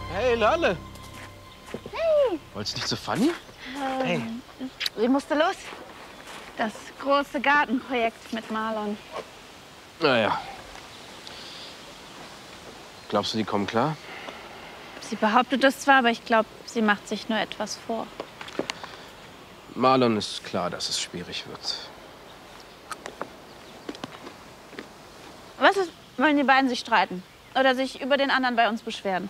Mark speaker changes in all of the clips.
Speaker 1: Hey, Lalle.
Speaker 2: Hey.
Speaker 1: Wolltest du nicht zu Fanny? Hey.
Speaker 2: Sie musste los. Das große Gartenprojekt mit Marlon.
Speaker 1: Naja. Glaubst du, die kommen klar?
Speaker 2: Sie behauptet es zwar, aber ich glaube, sie macht sich nur etwas vor.
Speaker 1: Marlon ist klar, dass es schwierig wird.
Speaker 2: Was ist, wollen die beiden sich streiten? Oder sich über den anderen bei uns beschweren?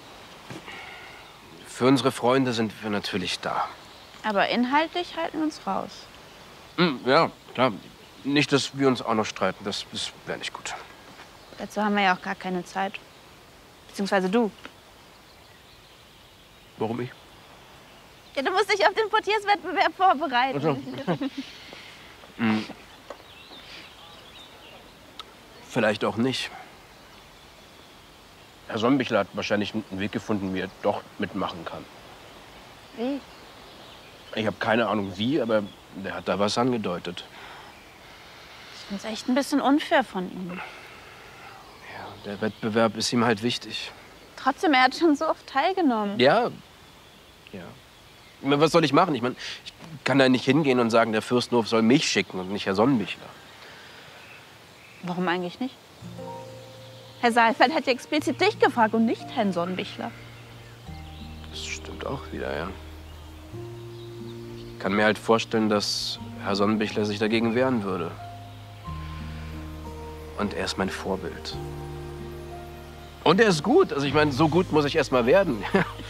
Speaker 1: Für unsere Freunde sind wir natürlich da.
Speaker 2: Aber inhaltlich halten wir uns raus.
Speaker 1: Ja, klar. Nicht, dass wir uns auch noch streiten. Das wäre nicht gut.
Speaker 2: Dazu haben wir ja auch gar keine Zeit. Beziehungsweise du.
Speaker 1: Warum ich?
Speaker 2: Ja, du musst dich auf den Portierswettbewerb vorbereiten.
Speaker 1: Also. Vielleicht auch nicht. Herr Sonnenbichler hat wahrscheinlich einen Weg gefunden, wie er doch mitmachen kann.
Speaker 2: Wie?
Speaker 1: Ich habe keine Ahnung wie, aber der hat da was angedeutet.
Speaker 2: Ich finde es echt ein bisschen unfair von ihm.
Speaker 1: Ja, der Wettbewerb ist ihm halt wichtig.
Speaker 2: Trotzdem, er hat schon so oft teilgenommen.
Speaker 1: Ja. Ja. Ich meine, was soll ich machen? Ich meine, ich kann da nicht hingehen und sagen, der Fürstenhof soll mich schicken und nicht Herr Sonnenbichler.
Speaker 2: Warum eigentlich nicht? Herr Saalfeld hat ja explizit dich gefragt und nicht Herrn Sonnenbichler.
Speaker 1: Das stimmt auch wieder, ja. Ich kann mir halt vorstellen, dass Herr Sonnenbichler sich dagegen wehren würde. Und er ist mein Vorbild. Und er ist gut. Also ich meine, so gut muss ich erst mal werden.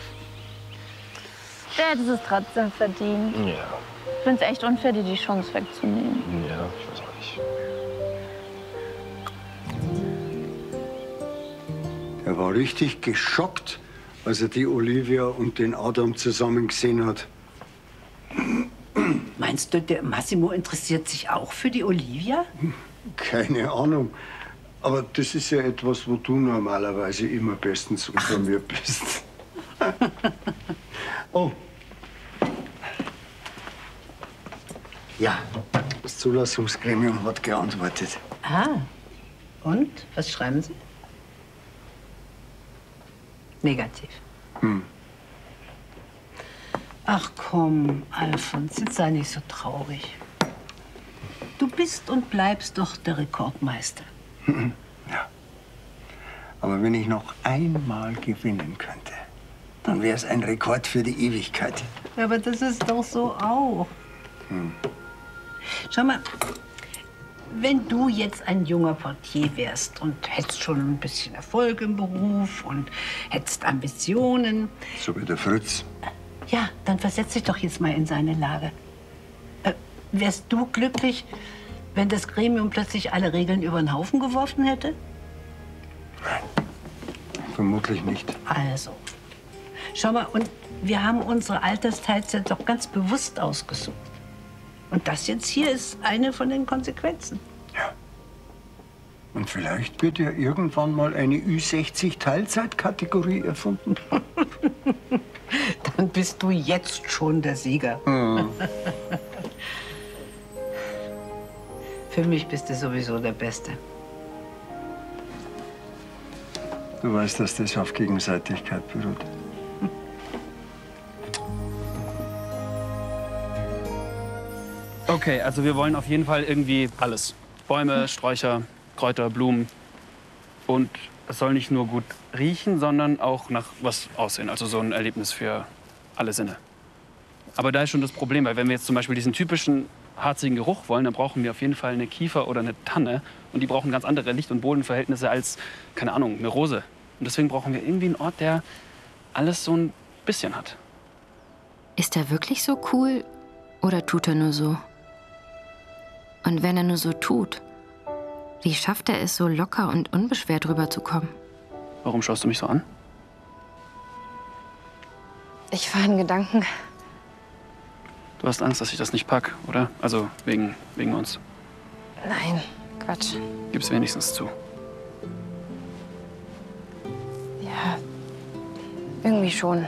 Speaker 2: Der hätte es trotzdem verdient.
Speaker 1: Ja.
Speaker 2: Ich finde es echt unfair, dir die Chance wegzunehmen.
Speaker 1: Ja, ich weiß auch nicht.
Speaker 3: Er war richtig geschockt, als er die Olivia und den Adam zusammen gesehen hat.
Speaker 4: Meinst du, der Massimo interessiert sich auch für die Olivia?
Speaker 3: Keine Ahnung. Aber das ist ja etwas, wo du normalerweise immer bestens informiert bist. Oh. Ja, das Zulassungsgremium hat geantwortet.
Speaker 4: Ah, und? Was schreiben Sie? Negativ. Ach komm, Alfons, jetzt sei nicht so traurig. Du bist und bleibst doch der Rekordmeister.
Speaker 3: Ja. Aber wenn ich noch einmal gewinnen könnte, dann wäre es ein Rekord für die Ewigkeit.
Speaker 4: Ja, aber das ist doch so auch. Schau mal, wenn du jetzt ein junger Portier wärst und hättest schon ein bisschen Erfolg im Beruf und hättest Ambitionen,
Speaker 3: So wie der Fritz.
Speaker 4: ja, dann versetz dich doch jetzt mal in seine Lage. Wärst du glücklich, wenn das Gremium plötzlich alle Regeln über den Haufen geworfen hätte?
Speaker 3: Vermutlich nicht.
Speaker 4: Also, schau mal, und wir haben unsere Altersteilzeit doch ganz bewusst ausgesucht. Und das jetzt hier ist eine von den Konsequenzen.
Speaker 3: Ja. Und vielleicht wird ja irgendwann mal eine Ü60-Teilzeitkategorie erfunden.
Speaker 4: Dann bist du jetzt schon der Sieger. Für mich bist du sowieso der Beste.
Speaker 3: Du weißt, dass das auf Gegenseitigkeit beruht.
Speaker 5: Okay, also wir wollen auf jeden Fall irgendwie alles. Bäume, Sträucher, Kräuter, Blumen. Und es soll nicht nur gut riechen, sondern auch nach was aussehen. Also so ein Erlebnis für alle Sinne. Aber da ist schon das Problem, weil wenn wir jetzt zum Beispiel diesen typischen harzigen Geruch wollen, dann brauchen wir auf jeden Fall eine Kiefer oder eine Tanne. Und die brauchen ganz andere Licht- und Bodenverhältnisse als, keine Ahnung, eine Rose. Und deswegen brauchen wir irgendwie einen Ort, der alles so ein bisschen hat.
Speaker 6: Ist er wirklich so cool oder tut er nur so? Und wenn er nur so tut, wie schafft er es, so locker und unbeschwert rüberzukommen?
Speaker 5: Warum schaust du mich so an?
Speaker 6: Ich war in Gedanken.
Speaker 5: Du hast Angst, dass ich das nicht pack, oder? Also wegen uns.
Speaker 6: Nein, Quatsch.
Speaker 5: Gib's wenigstens zu.
Speaker 6: Ja, irgendwie schon.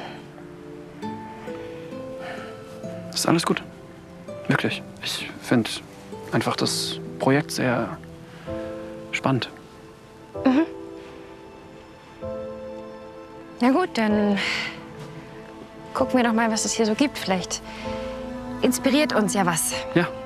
Speaker 5: Ist alles gut. Wirklich. Ich finde einfach das Projekt sehr spannend.
Speaker 7: Na gut, dann gucken wir doch mal, was es hier so gibt. Vielleicht inspiriert uns ja was.
Speaker 5: Ja.